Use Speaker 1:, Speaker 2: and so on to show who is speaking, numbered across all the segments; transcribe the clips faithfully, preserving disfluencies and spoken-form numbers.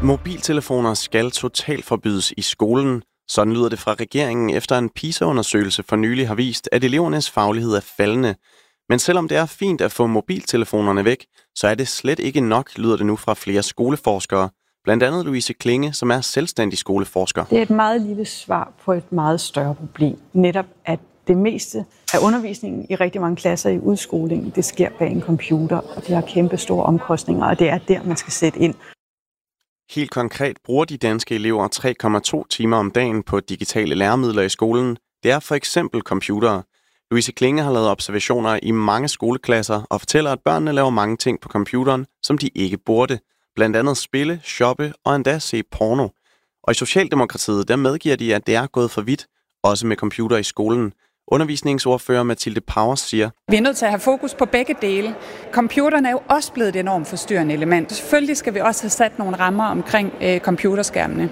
Speaker 1: Mobiltelefoner skal totalt forbydes i skolen. Sådan lyder det fra regeringen, efter en PISA-undersøgelse for nylig har vist, at elevernes faglighed er faldende. Men selvom det er fint at få mobiltelefonerne væk, så er det slet ikke nok, lyder det nu fra flere skoleforskere. Blandt andet Louise Klinge, som er selvstændig skoleforsker.
Speaker 2: Det er et meget lille svar på et meget større problem. Netop at det meste af undervisningen i rigtig mange klasser i udskolingen, det sker bag en computer, og det har kæmpe store omkostninger, og det er der, man skal sætte ind.
Speaker 1: Helt konkret bruger de danske elever tre komma to timer om dagen på digitale læremidler i skolen. Det er for eksempel computere. Louise Klinge har lavet observationer i mange skoleklasser og fortæller, at børnene laver mange ting på computeren, som de ikke burde. Blandt andet spille, shoppe og endda se porno. Og i Socialdemokratiet, der medgiver de, at det er gået for vidt, også med computer i skolen. Undervisningsordfører Mathilde Powers siger:
Speaker 3: Vi er nødt til at have fokus på begge dele. Computeren er jo også blevet et enormt forstyrrende element. Selvfølgelig skal vi også have sat nogle rammer omkring øh, computerskærmene.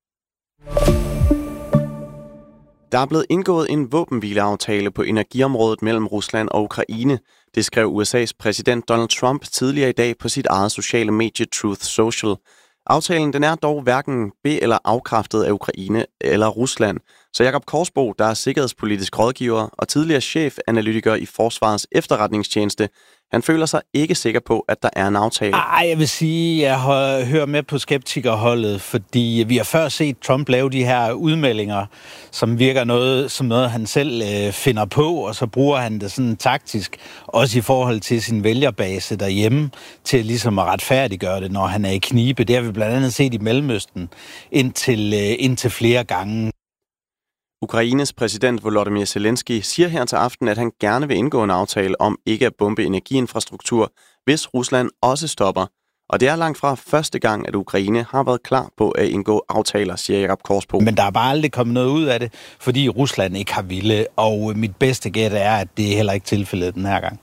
Speaker 1: Der er blevet indgået en våbenhvileaftale på energiområdet mellem Rusland og Ukraine. Det skrev U S A's præsident Donald Trump tidligere i dag på sit eget sociale medie Truth Social. Aftalen den er dog hverken be- eller afkræftet af Ukraine eller Rusland. Så Jakob Korsbo, der er sikkerhedspolitisk rådgiver og tidligere chefanalytiker i Forsvarets efterretningstjeneste, han føler sig ikke sikker på, at der er en aftale.
Speaker 4: Ej, jeg vil sige, at jeg hører med på skeptikerholdet, fordi vi har før set Trump lave de her udmeldinger, som virker noget, som noget, han selv øh, finder på, og så bruger han det sådan taktisk, også i forhold til sin vælgerbase derhjemme, til ligesom at retfærdiggøre det, når han er i knibe. Det har vi blandt andet set i Mellemøsten indtil, øh, indtil flere gange.
Speaker 1: Ukraines præsident Volodymyr Zelensky siger her til aften, at han gerne vil indgå en aftale om ikke at bombe energiinfrastruktur, hvis Rusland også stopper. Og det er langt fra første gang, at Ukraine har været klar på at indgå aftaler, siger Jakob Korsbo.
Speaker 4: Men der er bare aldrig kommet noget ud af det, fordi Rusland ikke har ville, og mit bedste gæt er, at det er heller ikke tilfældet den her gang.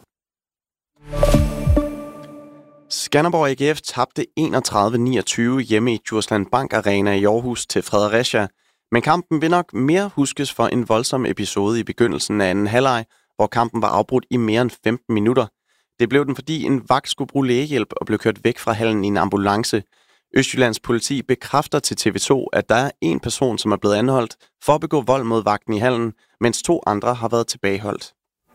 Speaker 1: Skanderborg A G F tabte enogtredive niogtyve hjemme i Djursland Bank Arena i Aarhus til Fredericia. Men kampen vil nok mere huskes for en voldsom episode i begyndelsen af anden halvleg, hvor kampen var afbrudt i mere end femten minutter. Det blev den, fordi en vagt skulle bruge lægehjælp og blev kørt væk fra hallen i en ambulance. Østjyllands politi bekræfter til T V to, at der er en person, som er blevet anholdt for at begå vold mod vagten i hallen, mens to andre har været tilbageholdt.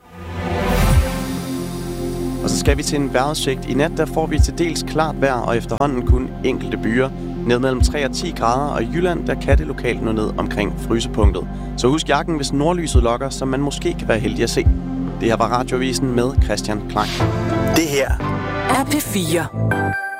Speaker 1: Og så skal vi til en vejrudsigt. I nat der får vi til dels klart vejr og efterhånden kun enkelte byer. Ned mellem tre og ti grader, og i Jylland der kan det lokalt nå ned omkring frysepunktet. Så husk jakken, hvis nordlyset lokker, så man måske kan være heldig at se. Det her var Radioavisen med Christian Klein.
Speaker 5: Det her er P fire.